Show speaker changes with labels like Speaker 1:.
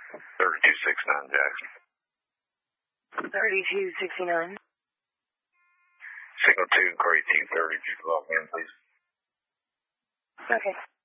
Speaker 1: 3269 Jackson.
Speaker 2: 3269.
Speaker 1: Signal 2, Corey 230, if you could log in, please.
Speaker 2: Okay.